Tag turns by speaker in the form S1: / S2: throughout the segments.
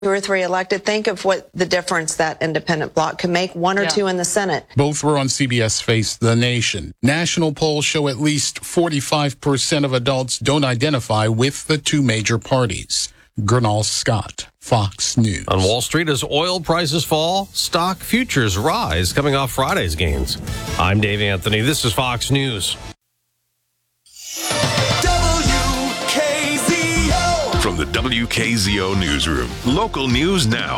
S1: or three elected. Think of what the difference that independent bloc could make, one or two in the Senate.
S2: Both were on CBS Face the Nation. National polls show at least 45% of adults don't identify with the two major parties. Gernal Scott, Fox News.
S3: On Wall Street, as oil prices fall, stock futures rise, coming off Friday's gains. I'm Dave Anthony. This is Fox News.
S4: WKZO. From the WKZO Newsroom, local news now.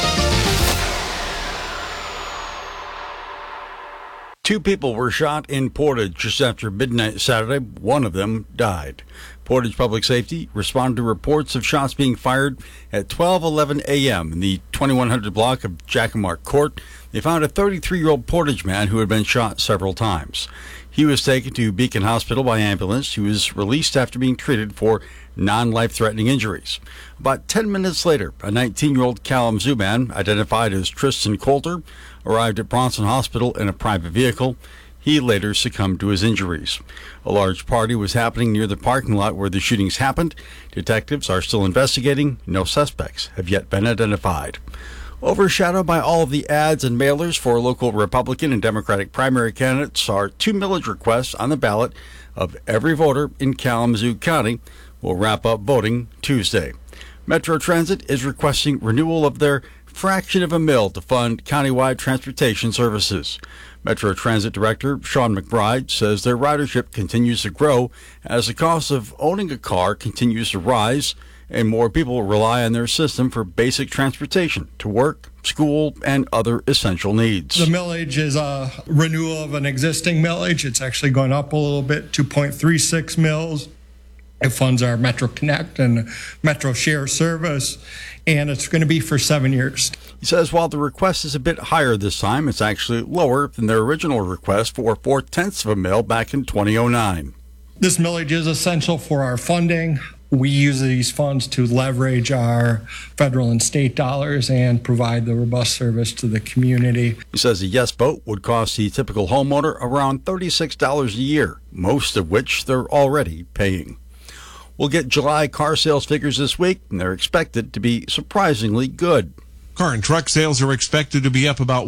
S5: Two people were shot in Portage just after midnight Saturday. One of them died. Portage Public Safety responded to reports of shots being fired at 12:11 a.m. in the 2100 block of Jacquemart Court. They found a 33-year-old Portage man who had been shot several times. He was taken to Beacon Hospital by ambulance. He was released after being treated for non-life-threatening injuries. About 10 minutes later, a 19-year-old Kalamazoo man, identified as Tristan Coulter, arrived at Bronson Hospital in a private vehicle. He later succumbed to his injuries. A large party was happening near the parking lot where the shootings happened. Detectives are still investigating. No suspects have yet been identified. Overshadowed by all of the ads and mailers for local Republican and Democratic primary candidates are two millage requests on the ballot of every voter in Kalamazoo County. Will wrap up voting Tuesday. Metro Transit is requesting renewal of their fraction of a mill to fund countywide transportation services. Metro Transit Director Sean McBride says their ridership continues to grow as the cost of owning a car continues to rise and more people rely on their system for basic transportation to work, school, and other essential needs.
S6: The millage is a renewal of an existing millage. It's actually going up a little bit, 2.36 mills. It funds our Metro Connect and Metro Share service, and it's going to be for 7 years.
S5: He says while the request is a bit higher this time, it's actually lower than their original request for 0.4 of a mil back in 2009.
S6: This millage is essential for our funding. We use these funds to leverage our federal and state dollars and provide the robust service to the community.
S5: He says a yes vote would cost the typical homeowner around $36 a year, most of which they're already paying. We'll get July car sales figures this week, and they're expected to be surprisingly good.
S7: Car and truck sales are expected to be up about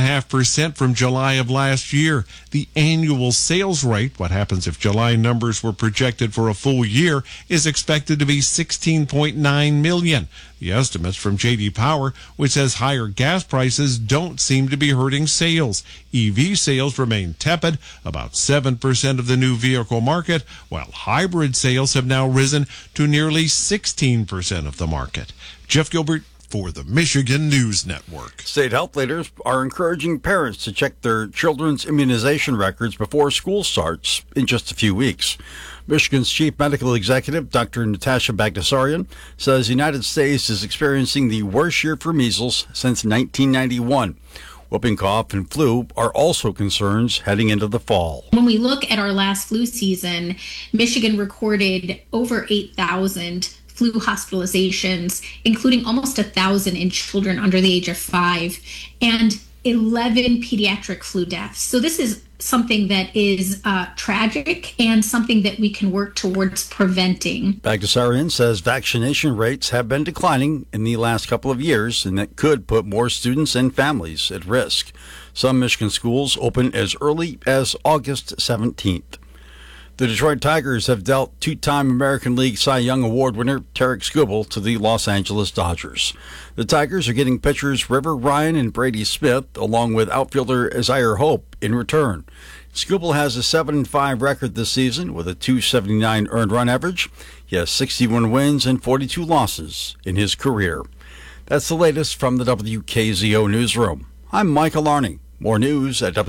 S7: 1.5% from July of last year. The annual sales rate, what happens if July numbers were projected for a full year, is expected to be 16.9 million. The estimates from J.D. Power, which says higher gas prices don't seem to be hurting sales. EV sales remain tepid, about 7% of the new vehicle market, while hybrid sales have now risen to nearly 16% of the market. Jeff Gilbert for the Michigan News Network.
S5: State health leaders are encouraging parents to check their children's immunization records before school starts in just a few weeks. Michigan's chief medical executive, Dr. Natasha Bagdasarian, says the United States is experiencing the worst year for measles since 1991. Whooping cough and flu are also concerns heading into the fall.
S8: When we look at our last flu season, Michigan recorded over 8,000 flu hospitalizations, including almost 1,000 in children under the age of 5, and 11 pediatric flu deaths. So this is something that is tragic and something that we can work towards preventing.
S5: Bagdasarian says vaccination rates have been declining in the last couple of years, and that could put more students and families at risk. Some Michigan schools open as early as August 17th. The Detroit Tigers have dealt two-time American League Cy Young Award winner Tarik Skubal to the Los Angeles Dodgers. The Tigers are getting pitchers River Ryan and Brady Smith, along with outfielder Isaiah Hope, in return. Skubal has a 7-5 record this season with a .279 earned run average. He has 61 wins and 42 losses in his career. That's the latest from the WKZO Newsroom. I'm Michael Arning. More news at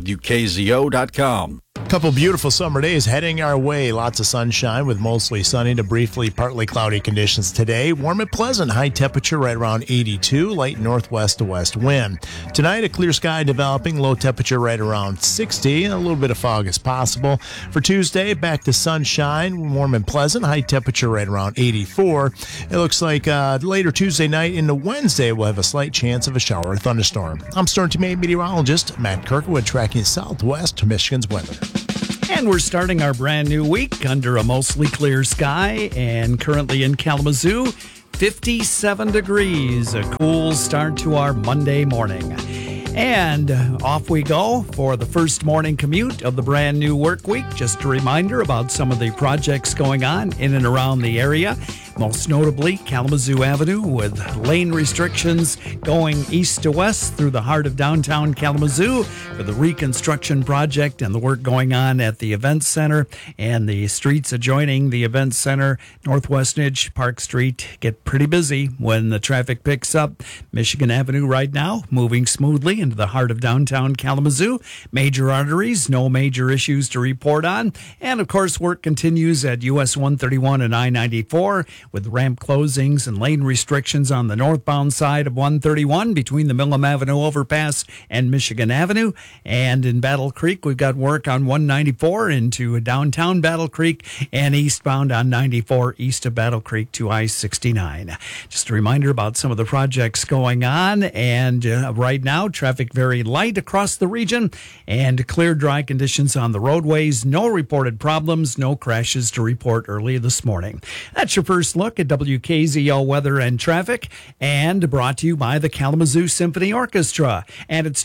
S5: WKZO.com.
S9: Couple beautiful summer days heading our way. Lots of sunshine with mostly sunny to briefly partly cloudy conditions today. Warm and pleasant. High temperature right around 82. Light northwest to west wind. Tonight, a clear sky developing. Low temperature right around 60. A little bit of fog is possible. For Tuesday, back to sunshine. Warm and pleasant. High temperature right around 84. It looks like later Tuesday night into Wednesday, we'll have a slight chance of a shower or thunderstorm. I'm Storm Team 8 meteorologist Matt Kirkwood tracking southwest Michigan's weather.
S10: And we're starting our brand new week under a mostly clear sky, and currently in Kalamazoo, 57 degrees. A cool start to our Monday morning. And off we go for the first morning commute of the brand new work week. Just a reminder about some of the projects going on in and around the area. Most notably, Kalamazoo Avenue with lane restrictions going east to west through the heart of downtown Kalamazoo for the reconstruction project and the work going on at the Event Center and the streets adjoining the Event Center. Northwest Edge, Park Street get pretty busy when the traffic picks up. Michigan Avenue right now moving smoothly into the heart of downtown Kalamazoo. Major arteries, no major issues to report on. And of course, work continues at US 131 and I-94 with ramp closings and lane restrictions on the northbound side of 131 between the Millam Avenue overpass and Michigan Avenue. And in Battle Creek, we've got work on 194 into downtown Battle Creek and eastbound on 94 east of Battle Creek to I-69. Just a reminder about some of the projects going on. And right now, traffic very light across the region and clear, dry conditions on the roadways. No reported problems, no crashes to report early this morning. That's your first look at WKZO weather and traffic, and brought to you by the Kalamazoo Symphony Orchestra and its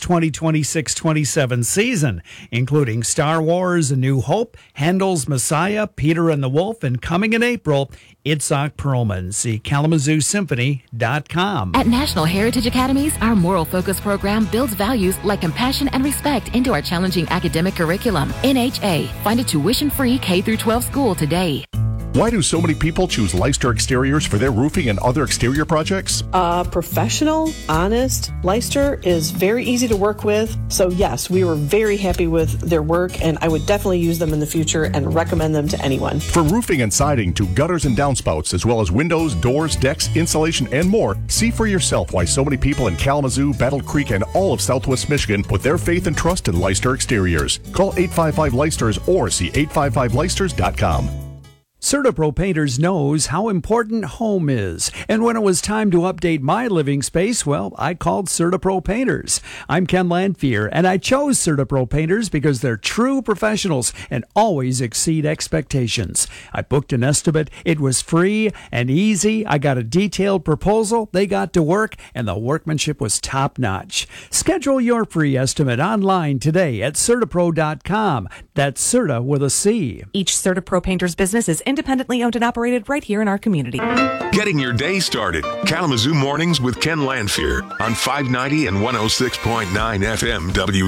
S10: 2026-27 season, including Star Wars, A New Hope, Handel's Messiah, Peter and the Wolf, and coming in April, Itzhak Perlman. See KalamazooSymphony.com.
S11: At National Heritage Academies, our moral focus program builds values like compassion and respect into our challenging academic curriculum. NHA. Find a tuition-free K-12 school today.
S12: Why do so many people choose Leicester Exteriors for their roofing and other exterior projects?
S13: Professional, honest. Leicester is very easy to work with. So yes, we were very happy with their work, and I would definitely use them in the future and recommend them to anyone.
S12: From roofing and siding to gutters and downspouts, as well as windows, doors, decks, insulation, and more, see for yourself why so many people in Kalamazoo, Battle Creek, and all of Southwest Michigan put their faith and trust in Leicester Exteriors. Call 855-LEICESTERS or see 855leicesters.com.
S10: CertaPro Painters knows how important home is. And when it was time to update my living space, well, I called CertaPro Painters. I'm Ken Landfear, and I chose CertaPro Painters because they're true professionals and always exceed expectations. I booked an estimate. It was free and easy. I got a detailed proposal. They got to work, and the workmanship was top-notch. Schedule your free estimate online today at CertaPro.com. That's Certa with a C.
S14: Each CertaPro Painters business is independently owned and operated right here in our community.
S4: Getting your day started. Kalamazoo Mornings with Ken Landfear on 590 and 106.9 FM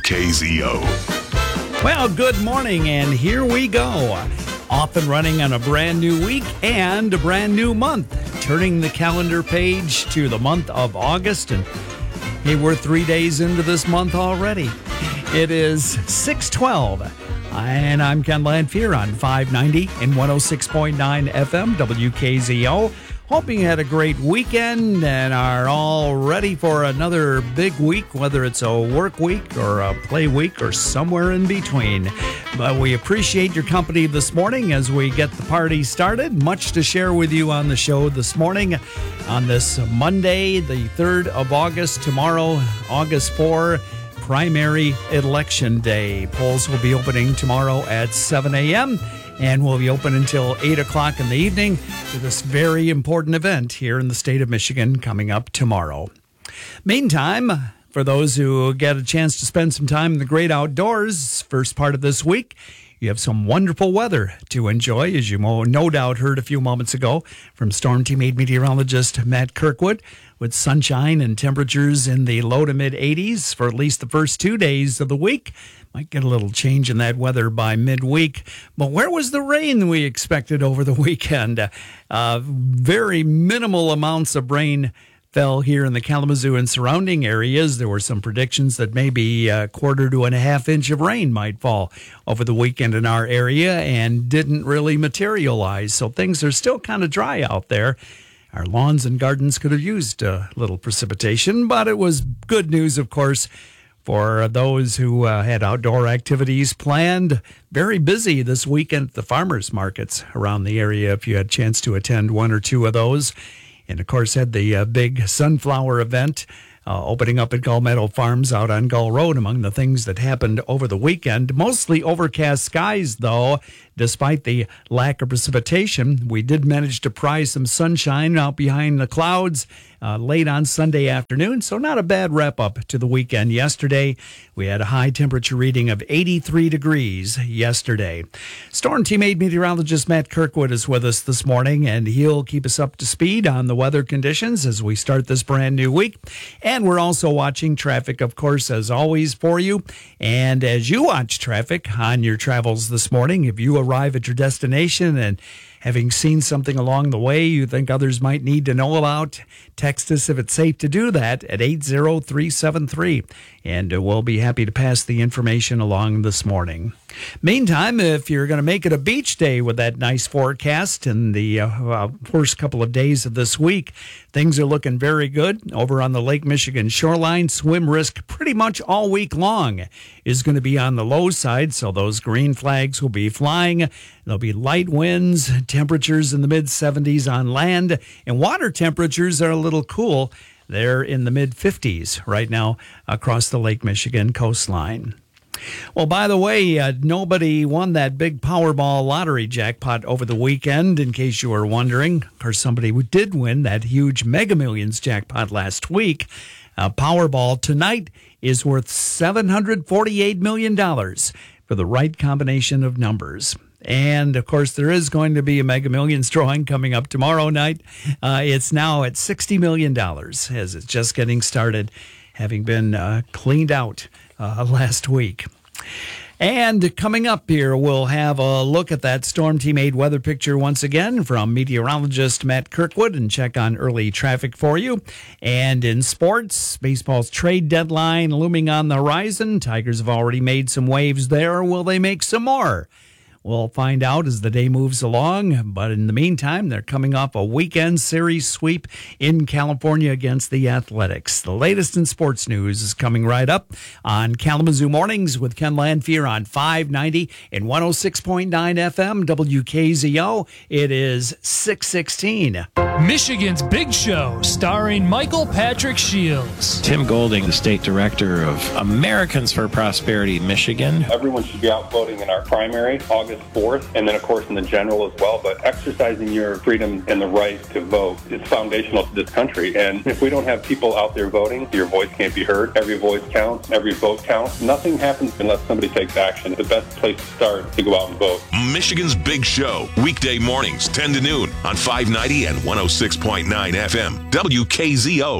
S4: WKZO.
S10: Well, good morning, and here we go. Off and running on a brand new week and a brand new month. Turning the calendar page to the month of August, and hey, we're 3 days into this month already. It is 6/12. And I'm Ken Landfear on 590 and 106.9 FM WKZO. Hoping you had a great weekend and are all ready for another big week, whether it's a work week or a play week or somewhere in between. But we appreciate your company this morning as we get the party started. Much to share with you on the show this morning on this Monday, the 3rd of August. Tomorrow, August 4, primary election day. Polls will be opening tomorrow at 7 a.m. and will be open until 8 o'clock in the evening for this very important event here in the state of Michigan coming up tomorrow. Meantime, for those who get a chance to spend some time in the great outdoors, first part of this week, you have some wonderful weather to enjoy, as you no doubt heard a few moments ago from Storm Team 8 meteorologist Matt Kirkwood, with sunshine and temperatures in the low to mid 80s for at least the first 2 days of the week. Might get a little change in that weather by midweek. But where was the rain we expected over the weekend? Very minimal amounts of rain fell here in the Kalamazoo and surrounding areas. There were some predictions that maybe a quarter to a half inch of rain might fall over the weekend in our area and didn't really materialize. So things are still kind of dry out there. Our lawns and gardens could have used a little precipitation, but it was good news, of course, for those who had outdoor activities planned. Very busy this weekend at the farmers markets around the area, if you had a chance to attend one or two of those. And, of course, had the big sunflower event opening up at Gull Meadow Farms out on Gull Road among the things that happened over the weekend. Mostly overcast skies, though. despite the lack of precipitation, we did manage to prize some sunshine out behind the clouds late on Sunday afternoon. So not a bad wrap up to the weekend yesterday. We had a high temperature reading of 83 degrees yesterday. Storm teammate meteorologist Matt Kirkwood is with us this morning, and he'll keep us up to speed on the weather conditions as we start this brand new week. And we're also watching traffic, of course, as always for you. And as you watch traffic on your travels this morning, if you arrive at your destination and having seen something along the way you think others might need to know about, text us if it's safe to do that at 80373, and we'll be happy to pass the information along this morning. Meantime, if you're going to make it a beach day with that nice forecast in the first couple of days of this week, things are looking very good over on the Lake Michigan shoreline. Swim risk pretty much all week long is going to be on the low side, so those green flags will be flying. There'll be light winds, temperatures in the mid-70s on land, and water temperatures are a little cool. They're in the mid-50s right now across the Lake Michigan coastline. Well, by the way, nobody won that big Powerball lottery jackpot over the weekend, in case you were wondering. Of course, somebody did win that huge Mega Millions jackpot last week. Powerball tonight is worth $748 million for the right combination of numbers. And, of course, there is going to be a Mega Millions drawing coming up tomorrow night. It's now at $60 million, as it's just getting started, having been cleaned out last week. And coming up here, we'll have a look at that Storm Team 8 weather picture once again from meteorologist Matt Kirkwood and check on early traffic for you. And in sports, baseball's trade deadline looming on the horizon. Tigers have already made some waves there. Will they make some more? We'll find out as the day moves along, but in the meantime, they're coming off a weekend series sweep in California against the Athletics. The latest in sports news is coming right up on Kalamazoo Mornings with Ken Lanfear on 590 and 106.9 FM WKZO. It is 6:16.
S15: Michigan's Big Show, starring Michael Patrick Shields.
S16: Tim Golding, the state director of Americans for Prosperity Michigan.
S17: Everyone should be out voting in our primary, August 4th, and then, of course, in the general as well. But exercising your freedom and the right to vote is foundational to this country. And if we don't have people out there voting, your voice can't be heard. Every voice counts. Every vote counts. Nothing happens unless somebody takes action. The best place to start is to go out and vote.
S4: Michigan's Big Show, weekday mornings, 10 to noon on 590 and 106.9 FM, WKZO.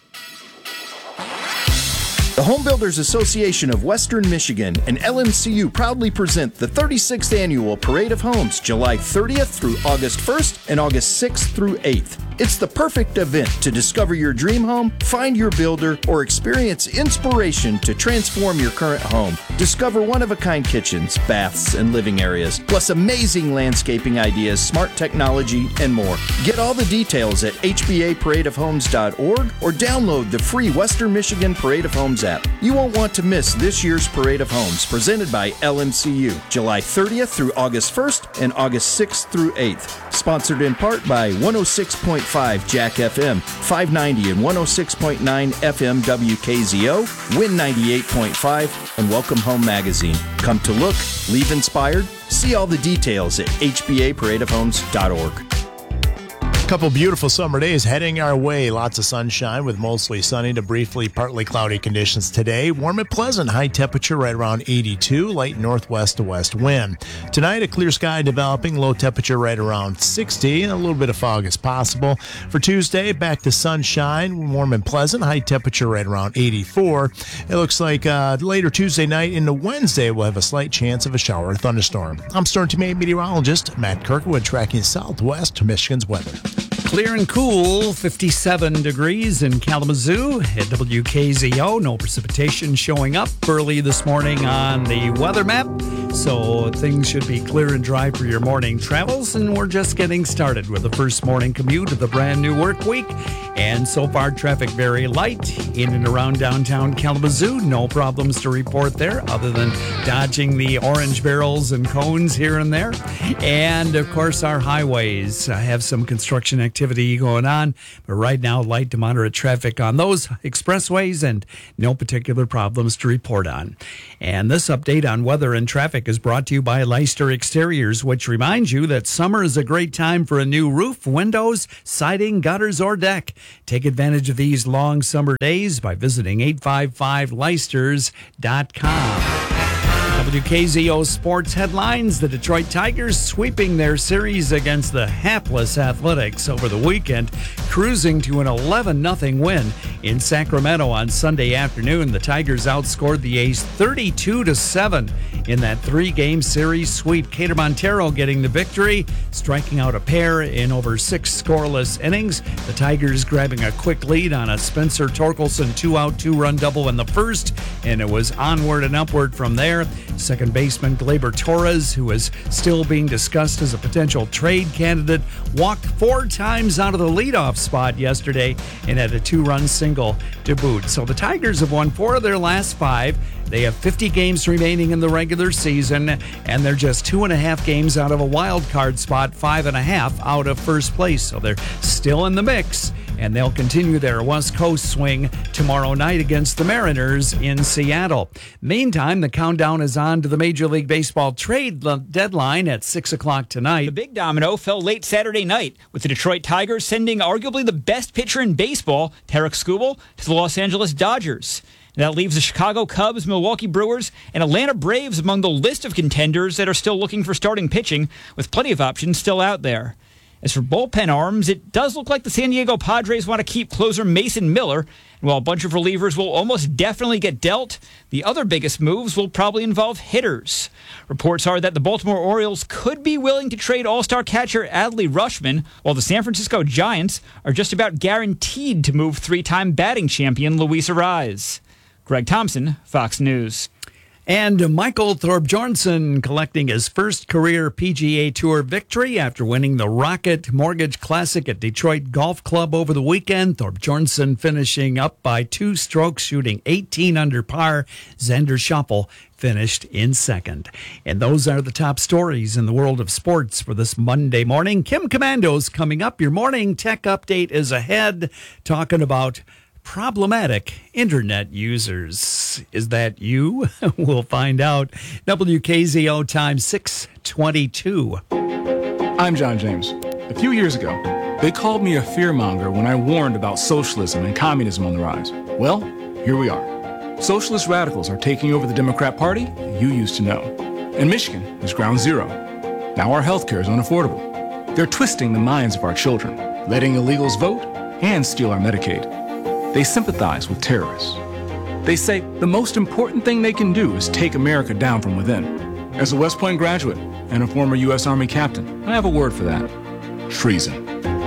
S18: The Home Builders Association of Western Michigan and LMCU proudly present the 36th Annual Parade of Homes, July 30th through August 1st and August 6th through 8th. It's the perfect event to discover your dream home, find your builder, or experience inspiration to transform your current home. Discover one-of-a-kind kitchens, baths, and living areas, plus amazing landscaping ideas, smart technology, and more. Get all the details at hbaparadeofhomes.org or download the free Western Michigan Parade of Homes app. You won't want to miss this year's Parade of Homes, presented by LMCU, July 30th through August 1st and August 6th through 8th. Sponsored in part by 106.5 Jack FM, 590 and 106.9 FM WKZO, Win 98.5, and Welcome Home Magazine. Come to look, leave inspired. See all the details at hbaparadeofhomes.org.
S9: Couple beautiful summer days heading our way. Lots of sunshine with mostly sunny to briefly partly cloudy conditions today. Warm and pleasant. High temperature right around 82. Light northwest to west wind. Tonight, a clear sky developing. Low temperature right around 60. And a little bit of fog is possible. For Tuesday, back to sunshine. Warm and pleasant. High temperature right around 84. It looks like later Tuesday night into Wednesday, we'll have a slight chance of a shower or thunderstorm. I'm Storm Team 8 meteorologist Matt Kirkwood, tracking southwest Michigan's weather.
S10: Clear and cool, 57 degrees in Kalamazoo at WKZO. No precipitation showing up early this morning on the weather map, so things should be clear and dry for your morning travels. And we're just getting started with the first morning commute of the brand new work week. And so far, traffic very light in and around downtown Kalamazoo. No problems to report there other than dodging the orange barrels and cones here and there. And, of course, our highways have some construction activity activity going on. But right now, light to moderate traffic on those expressways and no particular problems to report on. And this update on weather and traffic is brought to you by Leicester Exteriors, which reminds you that summer is a great time for a new roof, windows, siding, gutters, or deck. Take advantage of these long summer days by visiting 855leicesters.com. WKZO Sports headlines: the Detroit Tigers sweeping their series against the hapless Athletics over the weekend, cruising to an 11-0 win in Sacramento on Sunday afternoon. The Tigers outscored the A's 32-7 in that three-game series sweep. Cater Montero getting the victory, striking out a pair in over 6 scoreless innings. The Tigers grabbing a quick lead on a Spencer Torkelson 2-out, 2-run double in the first, and it was onward and upward from there. Second baseman Gleyber Torres, who is still being discussed as a potential trade candidate, walked 4 times out of the leadoff spot yesterday and had a 2-run single to boot. So the Tigers have won 4 of their last 5. They have 50 games remaining in the regular season, and they're just 2.5 games out of a wild card spot, 5.5 out of first place. So they're still in the mix, and they'll continue their West Coast swing tomorrow night against the Mariners in Seattle. Meantime, the countdown is on to the Major League Baseball trade deadline at 6 o'clock tonight.
S19: The big domino fell late Saturday night, with the Detroit Tigers sending arguably the best pitcher in baseball, Tarek Skubal, to the Los Angeles Dodgers. That leaves the Chicago Cubs, Milwaukee Brewers, and Atlanta Braves among the list of contenders that are still looking for starting pitching, with plenty of options still out there. As for bullpen arms, it does look like the San Diego Padres want to keep closer Mason Miller, and while a bunch of relievers will almost definitely get dealt, the other biggest moves will probably involve hitters. Reports are that the Baltimore Orioles could be willing to trade All-Star catcher Adley Rutschman, while the San Francisco Giants are just about guaranteed to move 3-time batting champion Luis Arraez. Greg Thompson, Fox News.
S10: And Michael Thorbjornsen collecting his first career PGA Tour victory after winning the Rocket Mortgage Classic at Detroit Golf Club over the weekend. Thorbjornsen finishing up by 2 strokes, shooting 18 under par. Xander Schauffele finished in second. And those are the top stories in the world of sports for this Monday morning. Kim Commando's coming up. Your morning tech update is ahead, talking about problematic internet users. Is that you? We'll find out. WKZO time 6:22.
S20: I'm John James. A few years ago, they called me a fearmonger when I warned about socialism and communism on the rise. Well, here we are. Socialist radicals are taking over the Democrat Party you used to know. And Michigan is ground zero. Now our healthcare is unaffordable. They're twisting the minds of our children, letting illegals vote, and steal our Medicaid. They sympathize with terrorists. They say the most important thing they can do is take America down from within. As a West Point graduate and a former U.S. Army captain, I have a word for that: treason.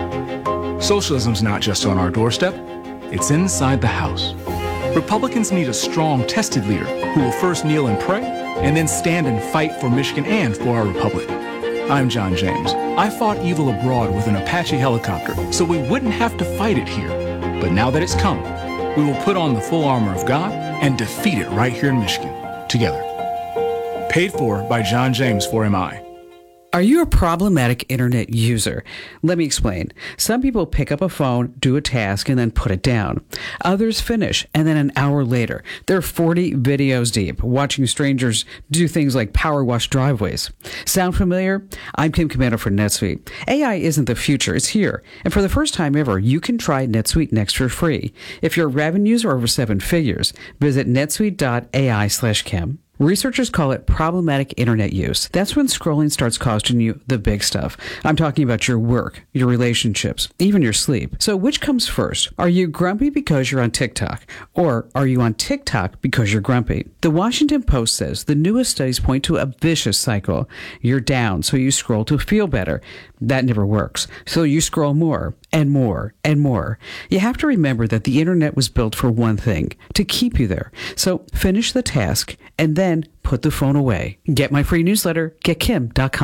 S20: Socialism's not just on our doorstep, it's inside the house. Republicans need a strong, tested leader who will first kneel and pray, and then stand and fight for Michigan and for our republic. I'm John James. I fought evil abroad with an Apache helicopter so we wouldn't have to fight it here. But now that it's come, we will put on the full armor of God and defeat it right here in Michigan, together. Paid for by John James for MI.
S21: Are you a problematic internet user? Let me explain. Some people pick up a phone, do a task, and then put it down. Others finish, and then an hour later, they're 40 videos deep, watching strangers do things like power wash driveways. Sound familiar? I'm Kim Commando for NetSuite. AI isn't the future, it's here. And for the first time ever, you can try NetSuite Next for free. If your revenues are over 7 figures, visit netsuite.ai/Kim. Researchers call it problematic internet use. That's when scrolling starts costing you the big stuff. I'm talking about your work, your relationships, even your sleep. So which comes first? Are you grumpy because you're on TikTok? Or are you on TikTok because you're grumpy? The Washington Post says the newest studies point to a vicious cycle. You're down, so you scroll to feel better. That never works. So you scroll more and more and more. You have to remember that the internet was built for one thing, to keep you there. So finish the task and then put the phone away. Get my free newsletter, getkim.com.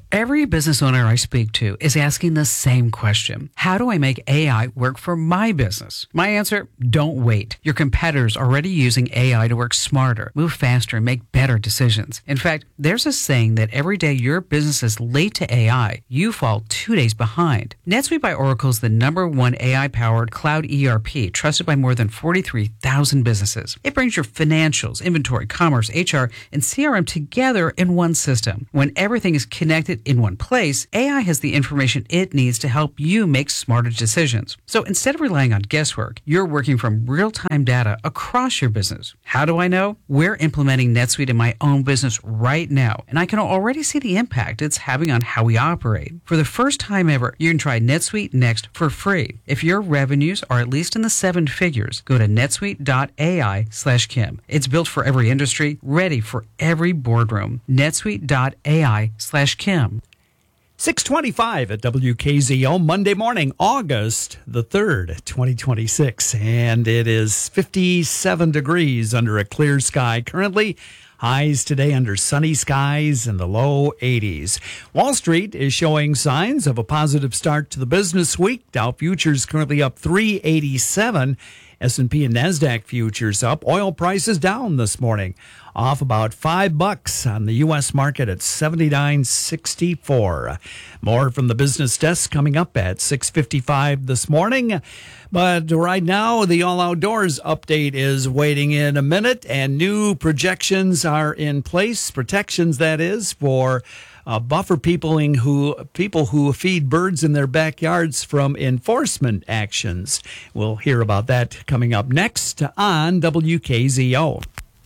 S21: Every business owner I speak to is asking the same question. How do I make AI work for my business? My answer, don't wait. Your competitors are already using AI to work smarter, move faster, and make better decisions. In fact, there's a saying that every day your business is late to AI, you fall 2 days behind. NetSuite by Oracle is the #1 AI-powered cloud ERP, trusted by more than 43,000 businesses. It brings your financials, inventory, commerce, HR, and CRM together in one system. When everything is connected in one place, AI has the information it needs to help you make smarter decisions. So instead of relying on guesswork, you're working from real-time data across your business. How do I know? We're implementing NetSuite in my own business right now, and I can already see the impact it's having on how we operate. For the first time ever, you can try NetSuite Next for free. If your revenues are at least in the 7 figures, go to netsuite.ai/Kim. It's built for every industry, ready for every boardroom. netsuite.ai/Kim.
S10: 6:25 at WKZO, Monday morning, August the 3rd, 2026. And it is 57 degrees under a clear sky currently. Highs today under sunny skies in the low 80s. Wall Street is showing signs of a positive start to the business week. Dow futures currently up 387. S&P and NASDAQ futures up. Oil prices down this morning, off about $5 on the U.S. market at $79.64. More from the business desk coming up at 6:55 this morning. But right now, the All Outdoors update is waiting in a minute, and new projections are in place, protections that is, for buffer people who feed birds in their backyards from enforcement actions. We'll hear about that coming up next on WKZO.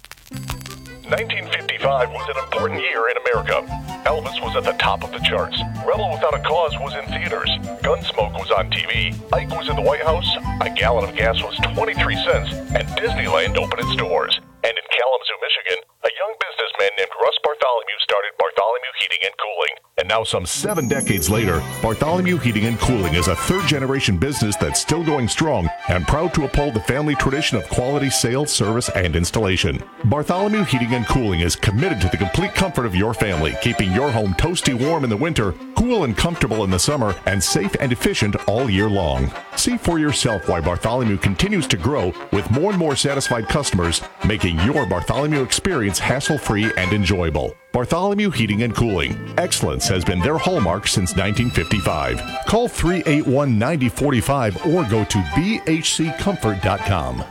S12: 1955 was an important year in America. Elvis was at the top of the charts. Rebel Without a Cause was in theaters. Gunsmoke was on TV. Ike was in the White House. A gallon of gas was 23 cents. And Disneyland opened its doors. And in Kalamazoo, Michigan, a young businessman named Russ Bartholomew started Bartholomew Heating and Cooling. And now some 7 decades later, Bartholomew Heating and Cooling is a third-generation business that's still going strong and proud to uphold the family tradition of quality sales, service, and installation. Bartholomew Heating and Cooling is committed to the complete comfort of your family, keeping your home toasty warm in the winter, cool and comfortable in the summer, and safe and efficient all year long. See for yourself why Bartholomew continues to grow with more and more satisfied customers, making your Bartholomew experience hassle-free and enjoyable. Bartholomew Heating and Cooling. Excellence has been their hallmark since 1955. Call 381-9045 or go to bhccomfort.com.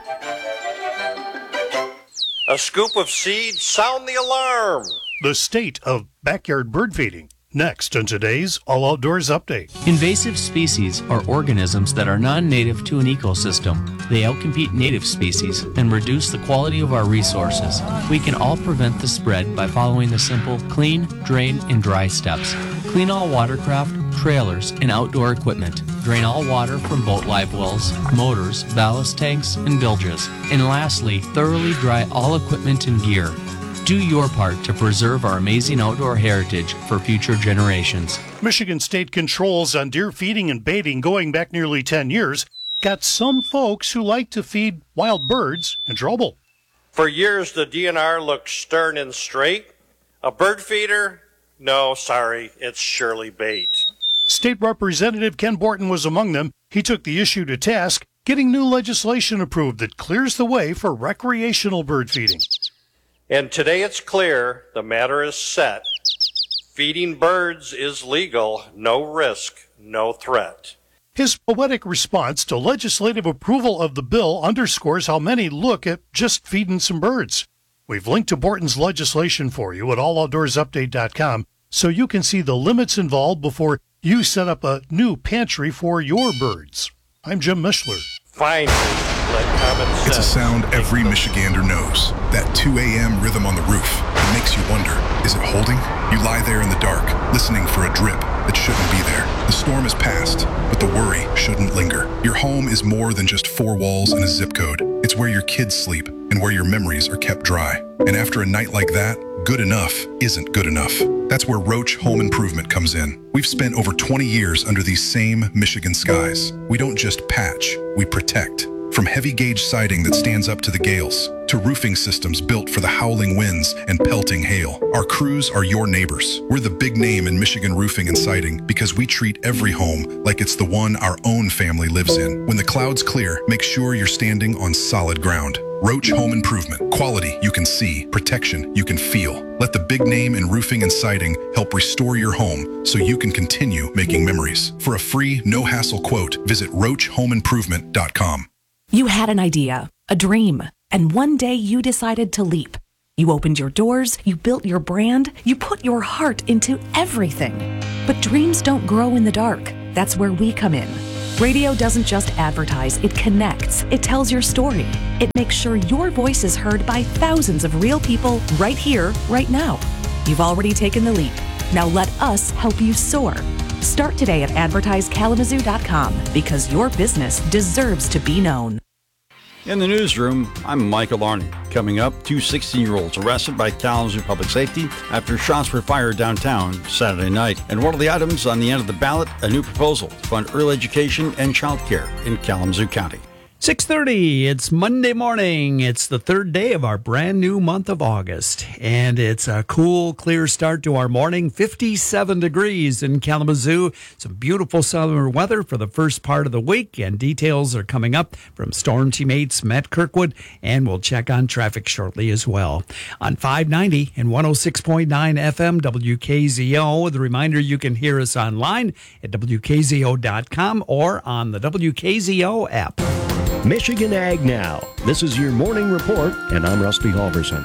S1: A scoop of seed, sound the alarm.
S22: The state of backyard bird feeding. Next on today's All Outdoors Update.
S23: Invasive species are organisms that are non-native to an ecosystem. They outcompete native species and reduce the quality of our resources. We can all prevent the spread by following the simple clean, drain, and dry steps. Clean all watercraft, trailers, and outdoor equipment. Drain all water from boat live wells, motors, ballast tanks, and bilges. And lastly, thoroughly dry all equipment and gear. Do your part to preserve our amazing outdoor heritage for future generations.
S22: Michigan state controls on deer feeding and baiting going back nearly 10 years got some folks who like to feed wild birds in trouble.
S1: For years, the DNR looked stern and straight. A bird feeder? No, sorry, it's surely bait.
S22: State Representative Ken Borton was among them. He took the issue to task, getting new legislation approved that clears the way for recreational bird feeding.
S1: And today it's clear the matter is set. Feeding birds is legal, no risk, no threat.
S22: His poetic response to legislative approval of the bill underscores how many look at just feeding some birds. We've linked to Borton's legislation for you at alloutdoorsupdate.com so you can see the limits involved before you set up a new pantry for your birds. I'm Jim Mishler.
S1: Finally, let common sense.
S24: It's a sound every Michigander knows. That 2 a.m. rhythm on the roof. It makes you wonder, is it holding? You lie there in the dark, listening for a drip that shouldn't be there. The storm is past, but the worry shouldn't linger. Your home is more than just 4 walls and a zip code. It's where your kids sleep and where your memories are kept dry. And after a night like that, good enough isn't good enough. That's where Roach Home Improvement comes in. We've spent over 20 years under these same Michigan skies. We don't just patch, we protect. From heavy gauge siding that stands up to the gales, to roofing systems built for the howling winds and pelting hail. Our crews are your neighbors. We're the big name in Michigan roofing and siding because we treat every home like it's the one our own family lives in. When the clouds clear, make sure you're standing on solid ground. Roach Home Improvement. Quality you can see, protection you can feel. Let the big name in roofing and siding help restore your home so you can continue making memories. For a free, no-hassle quote, visit roachhomeimprovement.com.
S14: You had an idea, a dream, and one day you decided to leap. You opened your doors, you built your brand, you put your heart into everything. But dreams don't grow in the dark. That's where we come in. Radio doesn't just advertise, it connects. It tells your story. It makes sure your voice is heard by thousands of real people right here, right now. You've already taken the leap. Now let us help you soar. Start today at advertisekalamazoo.com because your business deserves to be known.
S5: In the newsroom, I'm Michael Arney. Coming up, two 16-year-olds arrested by Kalamazoo Public Safety after shots were fired downtown Saturday night. And one of the items on the end of the ballot, a new proposal to fund early education and child care in Kalamazoo County.
S10: 6:30, it's Monday morning. It's the third day of our brand new month of August. And it's a cool, clear start to our morning. 57 degrees in Kalamazoo. Some beautiful summer weather for the first part of the week. And details are coming up from Storm Teammates Matt Kirkwood. And we'll check on traffic shortly as well. On 590 and 106.9 FM WKZO. The reminder you can hear us online at WKZO.com or on the WKZO app.
S2: Michigan Ag Now. This is your morning report, and I'm Rusty Halverson.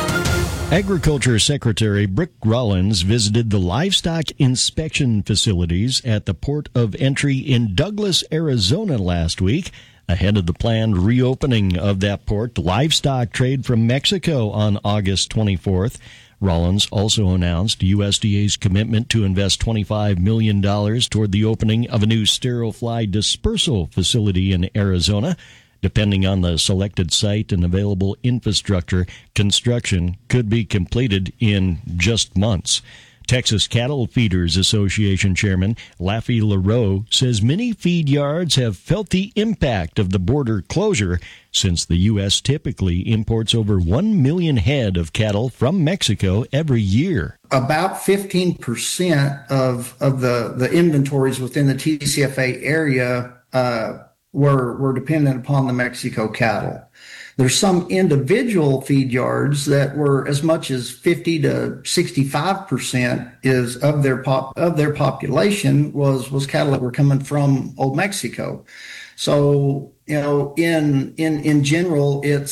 S2: Agriculture Secretary Brick Rollins visited the livestock inspection facilities at the port of entry in Douglas, Arizona last week, ahead of the planned reopening of that port to livestock trade from Mexico on August 24th. Rollins also announced USDA's commitment to invest $25 million toward the opening of a new sterile fly dispersal facility in Arizona. Depending on the selected site and available infrastructure, construction could be completed in just months. Texas Cattle Feeders Association Chairman Laffy LaRoe says many feed yards have felt the impact of the border closure since the U.S. typically imports over 1 million head of cattle from Mexico every year.
S3: About 15% of the inventories within the TCFA area were dependent upon the Mexico cattle. There's some individual feed yards that were as much as 50 to 65% is of their population was cattle that were coming from Old Mexico. So, in general, it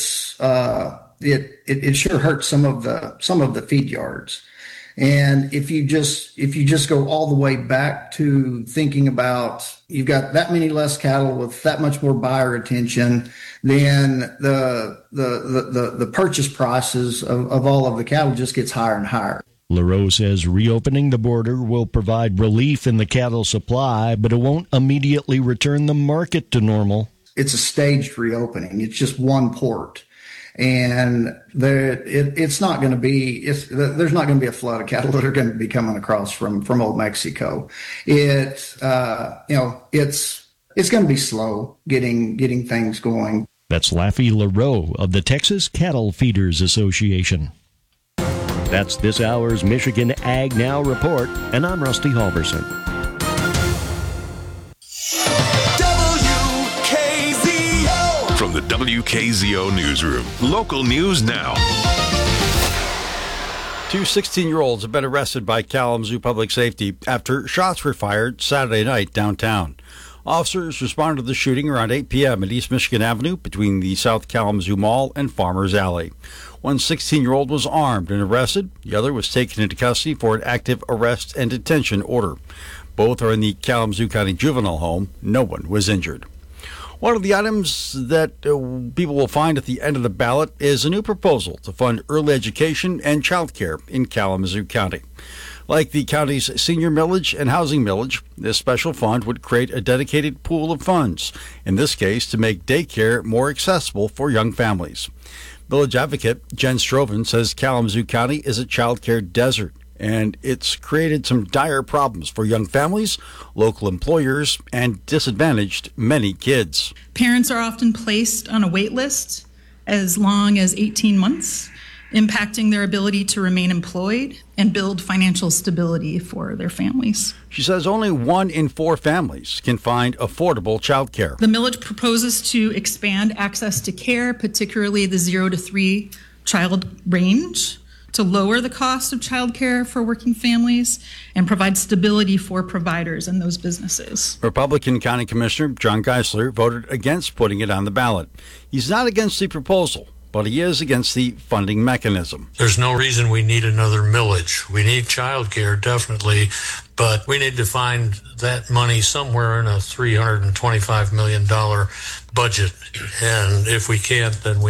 S3: sure hurts some of the feed yards. And if you just go all the way back to thinking about you've got that many less cattle with that much more buyer attention, then the purchase prices of all of the cattle just gets higher and higher.
S2: LaRoe says reopening the border will provide relief in the cattle supply, but it won't immediately return the market to normal.
S3: It's a staged reopening. It's just one port. And there's not going to be a flood of cattle that are going to be coming across from Old Mexico. It's going to be slow getting things going.
S2: That's Laffy LaRoe of the Texas Cattle Feeders Association. That's this hour's Michigan Ag Now report, and I'm Rusty Halverson.
S4: From the WKZO Newsroom, local news now.
S5: Two 16-year-olds have been arrested by Kalamazoo Public Safety after shots were fired Saturday night downtown. Officers responded to the shooting around 8 p.m. at East Michigan Avenue between the South Kalamazoo Mall and Farmers Alley. One 16-year-old was armed and arrested. The other was taken into custody for an active arrest and detention order. Both are in the Kalamazoo County Juvenile Home. No one was injured. One of the items that people will find at the end of the ballot is a new proposal to fund early education and child care in Kalamazoo County. Like the county's senior millage and housing millage, this special fund would create a dedicated pool of funds, in this case to make daycare more accessible for young families. Village advocate Jen Stroven says Kalamazoo County is a child care desert, and it's created some dire problems for young families, local employers, and disadvantaged many kids.
S6: Parents are often placed on a wait list as long as 18 months, impacting their ability to remain employed and build financial stability for their families.
S5: She says only 1 in 4 families can find affordable child care.
S6: The millage proposes to expand access to care, particularly the 0 to 3 child range, to lower the cost of child care for working families and provide stability for providers and those businesses.
S5: Republican County Commissioner John Geisler voted against putting it on the ballot. He's not against the proposal, but he is against the funding mechanism.
S7: There's no reason we need another millage. We need child care, definitely, but we need to find that money somewhere in a $325 million budget. And if we can't, then we